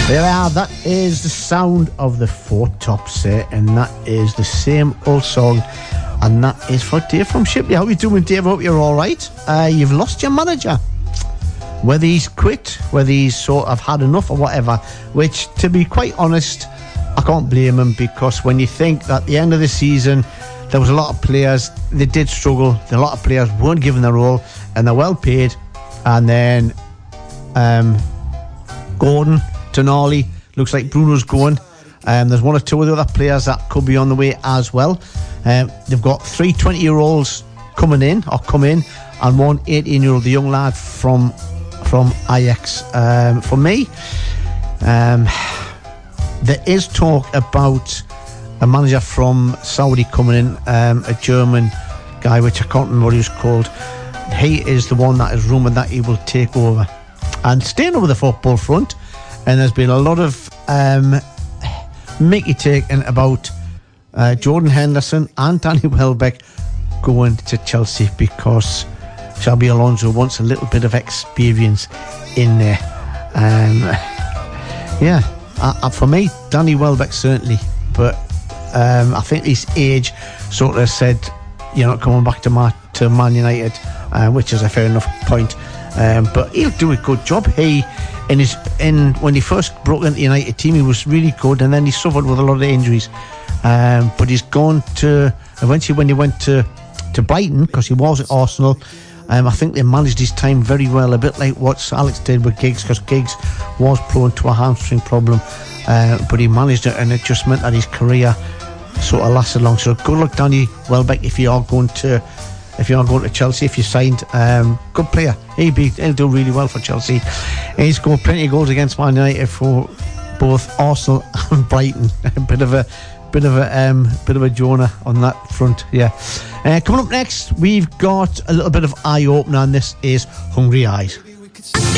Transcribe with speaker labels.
Speaker 1: There we are, that is the sound of the Four Tops there, and that is the same old song, and that is for Dave from Shipley. How are you doing, Dave? Hope you're alright. You've lost your manager. Whether he's quit, whether he's sort of had enough or whatever, which, to be quite honest, I can't blame him, because when you think that at the end of the season there was a lot of players, they did struggle, a lot of players weren't given their role, and they're well paid, and then Gordon, Tonali, looks like Bruno's going. There's one or two of the other players that could be on the way as well. They've got 3 20-year-olds come in, and one 18-year-old, the young lad from Ajax. For me, there is talk about a manager from Saudi coming in, a German guy, which I can't remember what he was called. He is the one that is rumoured that he will take over. And staying over the football front, and there's been a lot of Mickey taken about Jordan Henderson and Danny Welbeck going to Chelsea, because Xabi Alonso wants a little bit of experience in there. For me, Danny Welbeck certainly, but I think his age sort of said you're not coming back to Man United, which is a fair enough point. But he'll do a good job. When he first broke into the United team, he was really good, and then he suffered with a lot of injuries. But he's gone to, eventually when he went to Brighton, because he was at Arsenal, I think they managed his time very well, a bit like what Alex did with Giggs, because Giggs was prone to a hamstring problem, but he managed it, and it just meant that his career sort of lasted long. So good luck, Danny Welbeck, if you are going to Chelsea, if you signed. Good player. He'll do really well for Chelsea. He's scored plenty of goals against Man United for both Arsenal and Brighton. A bit of a Jonah on that front. Yeah. Coming up next, we've got a little bit of eye opener, and this is Hungry Eyes.